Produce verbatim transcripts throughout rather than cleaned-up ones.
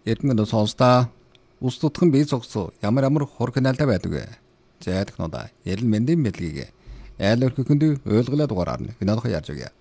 Эрдэнэ сонсдоо ус тутхан бие цогцоо ямар ямар хор каналтай байдаг вэ? Зайдахнуудаа ярил мэндийн мэдлэгийг айл өрхөнд ойлгуулад дугаараар нь өнөөх ярьж өгье.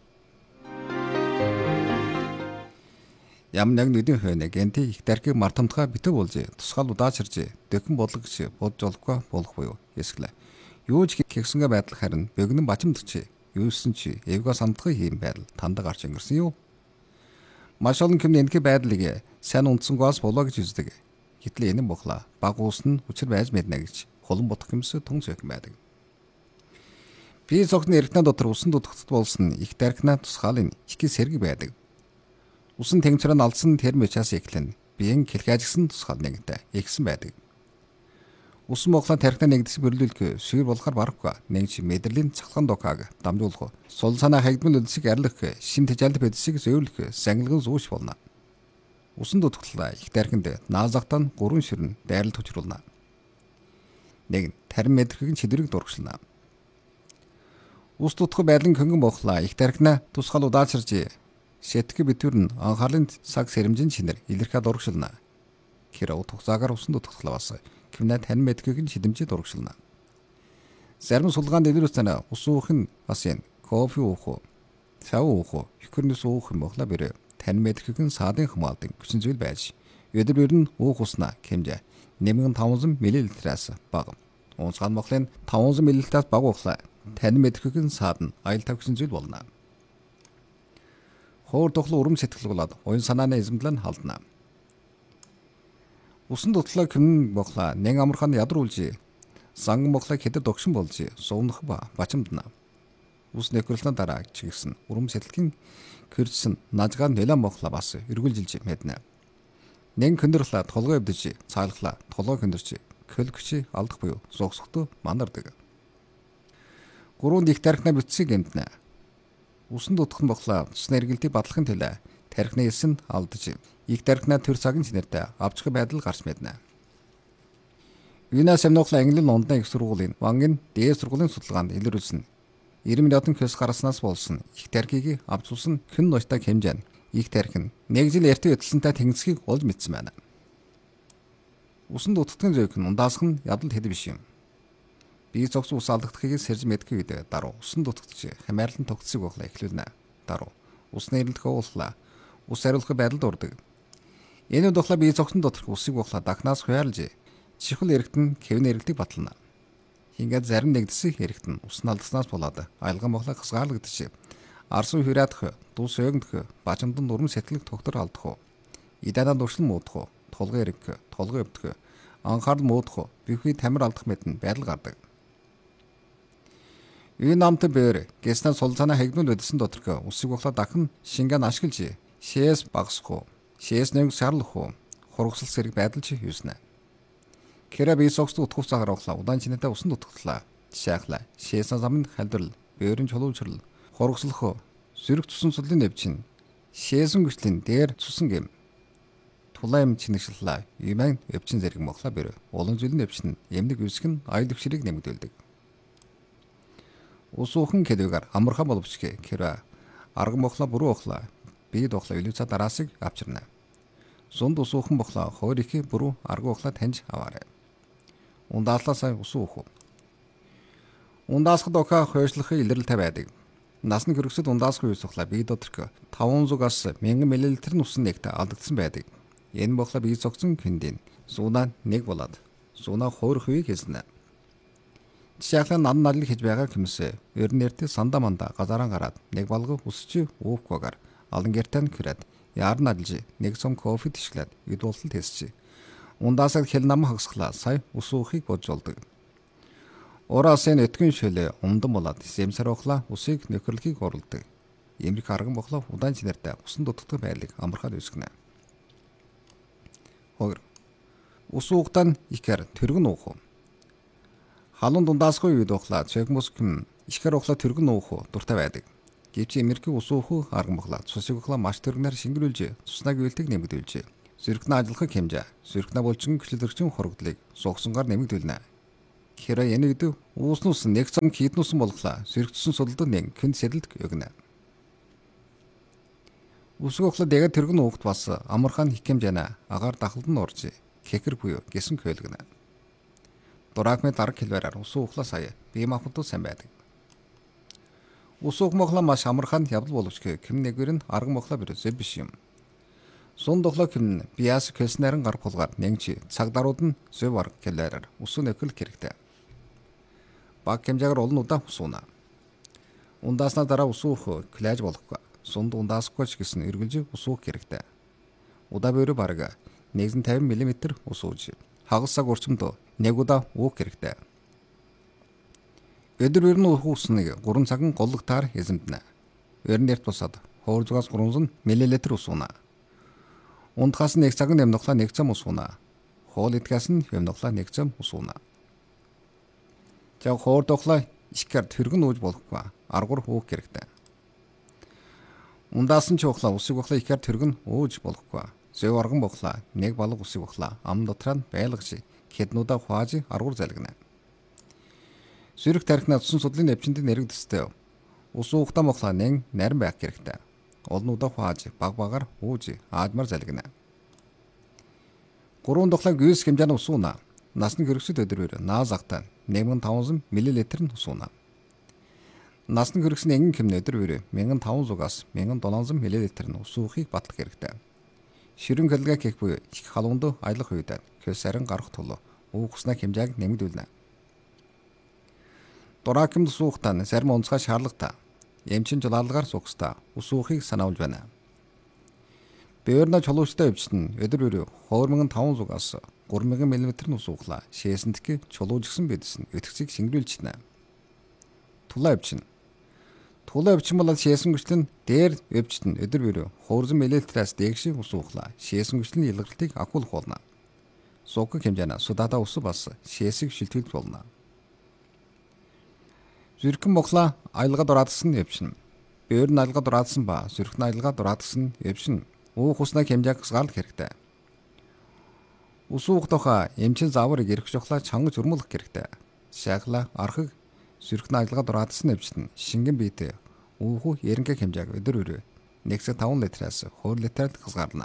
Ям нэг нүдийн хойно гэнти их даркийг мартамтгаа битүү болж тусгаал удаачирж дэхэн бодлогч бодж олохгүй болох буюу эсгэлээ. Юу ч гихсэнгэ байдал харин богинон бачимдч юусэн чи эвга сандхыг хийм байдал танд гарч өнгөрсөн юу? Маш олон хүмүүс энэхий байдлыг сайн унтсангаас болоо гэж үздэг. Гэтэл энэ нь бохла баг уус нь хүчээр байж мэднэ гэж холон бодох юмс тун зөкөн байдаг. Би цогны эргэнэ дотор усан дутагт болсон их даркна тусгаалын их сэрэг байдаг. Усан тэнцвэрэн алдсан тэр мөчөөс эхлэн биеийн хэлхээжсэн тусгаал нэгтэй ихсэн байдаг. Усан моглон тархины нэгдэс бүрлүүлэх сүйр болохоор барахгүй нэг чи мэдрэлийн цахалган докаг дамжуулах сул санаа хагдмал үлсэг арилгах шин тэжээлд бэдсийг зөөлөх сангилган зүүш болно. Усан дутагтлаа их тархинд наазахтан гурван ширнэ дайрал төвчруулна. Нэг тарин мэдрхийг чидрэг дургшлна. Ус дутах байдлын хөнгөн бохлаа их тархина тусгаал удаачирж шэтгэх битүүр нь анхаарлын цаг сэрэмжийн чинэр илэрхээд дургшилна. Кира утгацаагаар усан дутагтлаа бас кимнэ тань мэтгэхийг шидэмжид дургшилна. Зарим сулгаанд илэрүүлсэн ус уух нь бас энэ кофе уух уу, цаа уух уу, хикэрнэс уух юм бохла бэрэ тань мэтгэхийг саадын хамгаалдаг хүчин зүйл байж өдөр бүр нь уух уснаа хэмжээ нэмгэн таван миллилитраас бага. Унцгаан мохлын таван миллилитраас бага уухлаа тань мэтгэхийг саад нь аял тав хүчин зүйл болно. Хоор тухлын урам сэтгэл болоод оюун санааны эзэмдлэн халдна. Усан дутлаа кэмн бохла нэг амархан ядруулж санган бохла хэдэд догшин болж суунах ба бачимдна. Ус нэхрэлтэн дараа чигсэн урам сэтгэлийн кэрсэн нажгаан нэлэн бохла бас эргүүлжилж мэднэ. Нэг хөндөрлөө толгой өвдөж цаалхлаа толгой хөндөрч көлгч алдах буюу зогсохтой манардаг. Гурван их тархина битсийг гэмтнэ. Усан дутхан бохла цусны эргэлтийг бадлахын төлөө тархины элсэн алдаж их тархина төр цагийн чинэртэй авчрах байдал гарч мэднэ. Юнас амнохла английн ондны их сургуулийн вангийн дээд сургуулийн судалгаанд илрүүлсэн. Ирмэн ятан көс гараснаас болсон их тархийг авч усан хэн ноётой хэмжээ их тархин нэг жил эртээ өдөлсөнтэй тэнгисгийг олж мэдсэн байна. Усан дутагдсан зөөх нь ундаасах нь ядал хэд биш юм. Би зогс ус алдагдахыг сэрж мэдэх үед даруй усан дутагдж хамаарлан тогтсог бохла эхлүүлнэ. Даруй усны эрэлт хууллаа. Ус хариулах байдалд урдаг. Энэ дохла би зогсон доторх усыг бохла дахнаас хуяарлж чихэл эрэгтэн кевн эрэлтийг батлана. Хингээд зарим нэгдэсэх эрэгтэн усны алдснаас болоод аялган бохла хасгаарлагдчих. Арсуу хуряадах, дус өгөндөх, бачамдан урам сэтгэлд тогтор алдах уу. Идана дуршлан муудах уу, толгой эрэг, толгой өвдөх, анхаарал муудах, бихүй тамир алдах мэдэн байдал гардаг. Энэ намт бээр гэснэ сул санаа хэгнүүл өдсөн доторх усыг бохла дахин шингэн ашиглаж шээс багасах уу, шээс нэг шаарлах уу, хургасал сэрэг байдал чи юуснэ. Кэра би согс утгах цагаар бохла удаан чинэтэй усан дутагтлаа. Жишээхлаа шээс замын халдварл, бээрийн чулуучрал, хургасалх, зүрх тусан судлын нэвчин, шээсэн гүшлийн дээр цусан гэм. Тулаам чинэгшлээ. Юмэн өвчин зэрэг бохла бээр улан зүйлэн нэвчин эмнэг үсгэн аял өвчрийг нэмэгдүүлдэг. Ус уухан кэдэгээр амархан боловчгэ кэра арган бохла буруу бохла бие дохла илүүцэ дараасыг авчирна. Зунд ус уухан бохла хоёр их буруу арган бохла таньж аваарай. Ундааслаа ус уух. Ундаасхад ока хойшлох илрэлтэй байдаг. Насны хөргөсөд ундаасх ус бохла бие доторх таван зугаас мянган миллилитр усан нэгт алдагдсан байдаг. Энэ бохла бие зогсон хэндийн зуунаа нэг болоод зуунаа хуурах үеийг хэлснэ. Жишээлбэл нан налыг хийж байгаа хүмүүсээ ер нь эртээ сандаа мандаа газараа гараад нэг балга үсч уухгүй алан гэртэн крэд яар налж нэг сум кофе тишглээд эд болтол тэсч ундаасаг хэл нам хагсглаа сая ус уухыг бодж олдог. Ураас энэ өтгөн шөлөө умдан болоод сэмсэр ухлаа усыг нөхөрлөхийг оролдог. Эмрик арган бохлоо удаан чинэртэй усан дутагдах байлыг амархаад үсгэнэ. Хоёр ус уугтан ихэр тэргэн уух. Халуун дундаасгүй үед ухлаа цэгмөсгөн ихэр ухлаа тэргэн уух дуртай байдаг. Гэвч эмэрхий ус уух арган бохлаа цусыг ухлаа маш тэргнээр шингэрүүлж цуснаг үйлдэл нэмэгдүүлж зүрхнээ ажиллахыг хэмжээ зүрхнээ булчин гүчлэл өрчин хорогдлыг сугсангаар нэмэгдүүлнэ. Хэрэв энэ үед uuснус нэг цам хіднусан болохлаа зүрх тусан судалд нэг хэн сэрэлт өгнө. Үсэг ухлаа дэгэ тэргэн уухт бас амархан хикэмжана агаар дахалдан урж кекер буюу гэсэн көөлгөнэ. Дуракмын дараг хэлбэрээр усан ухлаа сая бие махбодууд сайн байдаг. Усан ухмохлоо маш амархан явдал боловч кэм нэгэр нь арга мохлоо бирөөсөө биш юм. Сун дохлоо кэм биас кэлснэрэн гар пулгаар нэгчи цаг дарууд нь зөв арга хэлбэрээр усан нөхөл хэрэгтэй. Баг хэмжээгээр олон удаа усууна. Ундааснаа дараа усуух клаж болохгүй. Сунд ундаасгүй ч гэсэн эргэлж усуух хэрэгтэй. Удаа бөрө бараг нэгэн тавин мм усууж хагас цаг орчимд нэг удаа уух хэрэгтэй. Өдөр бүр нь уух усныг гурван цаган голлогтаар эзэмдэнэ. Өрнөрт бусад хуурзгаас гурван мм усууна. Ундхаас нэг цаган нэмнохлаа нэг цам усууна. Хоол идэхээс нь нэмнохлаа нэг цам усууна. За хоор дохлоо ишкэр тэргэн ууж болохгүй. Аргуур уух хэрэгтэй. Ундаасан ч ухлаа усыг ухлаа ихэр тэргэн ууж болохгүй. Зөв арган бохлаа нэг балга усыг ухлаа ам дотроо нь байлгаж хэднүүдэ хуааж аргуур залгина. Сөрөг тархинаа цусан судлын навчинд нэрэгдэстэй. Ус уухтаа мохлаа нэг нарийн байх хэрэгтэй. Олнуудаа хуааж баг багаар ууж аажмар залгина. Гурван дохлоо гүйс хэмжээний усууна. Насны хөргөсөд өдрөөр нааз ахтаа нэг мянган таван зуун мл нь усууна. Насны хөргөсний энгийн хэмнээ өдрөөр нэг мянган таван зуунаас нэг мянган долоон зуун мл нь усуухыг батлах хэрэгтэй. Ширэн хөлгөө кек буюу их халуунд аялах үед кэс сарин гарах тул уух уснаа хэмжээг нэмэгдүүлнэ. Дуракмд суухтаа зарим онцгой шаардлагатай. Эмчин жолоолгаар суухстаа усуухыг санаулж байна. Бэвэрнэ чулуучтай өвчтөн өдрөөр хоёр мянган таван зуунаас гурван мянган мм нь усуухлаа. Шээсэнтг чулууж гисэн бидсэн өтгцийг шингэрүүлж байна. Тулаа өвчин. Тулаа өвчин бол шээсэн гүчлэн дээр өвчтөн өдрөөр хуурзан мл-аас дээшийг усуухлаа. Шээсэн гүчлэн илгалтыг агуулах болно. Суух хэмжээний судадаа ус бас шээсийг шилтгэж болно. Зүрхэн мохлаа аялга дураадсан өвчин. Бээр нь аялга дураадсан ба зүрхэн аялга дураадсан өвчин. Уух уснаа хэмжээг хязгаарлах хэрэгтэй. Ус уух тухай эмчин заавар ирэх жохлаа чангаж өрмөлөх хэрэгтэй. Шагла архаг зүрхэн аялга дураадсан өвчин шингэн биетэй уух ярингээ хэмжээг өдрөөр нэг цагт таван литраас хоёр литрээр хязгаарлана.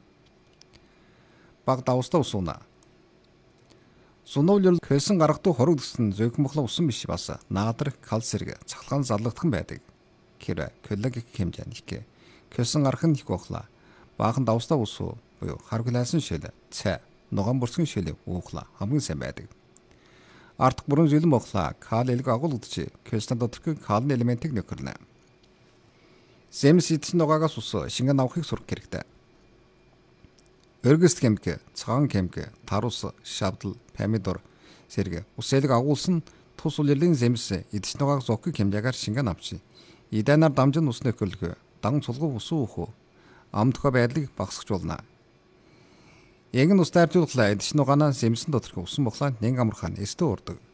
Баг давстаа усууна. Сунуул хэлсэн гаргадаг хорог төсөн зөөхөн бохлоо усан биш бас наадар кальцэрэг цахалгаан залгагдхан байдаг. Кэр коллагик хэмжээний их хэлсэн гарах нь их бохлоо. Баахан давстаа усуу буюу харгалаасан шил цай нуган бүрсгэн шил уухлаа хамгийн сайн байдаг. Артх бүрэн зүйн бохлоо кал элэг агуулгадж кэлсэн доторх калны элементийг нөхөрлөнө. Сэмс идсэн нугаагаас ус шингэн авахыг сурах хэрэгтэй. Өргөст хэмг, цагаан хэмг, тарус, шавдал, помидор, сэрэг ус элэг агуулсан тус улирлын сэмс идсэн нугааг зогхыг хэмжээгээр шингэн авчи. Идэнаар дамжин ус нөхөрлөх, дан цулгуу ус уух, амтхой байдлыг багасгах болно. Яг нь ус тааржуулахлаа идсэн нугаанаа сэмсэн доторх усан бохлоо нэг амархан эстэ урдаг.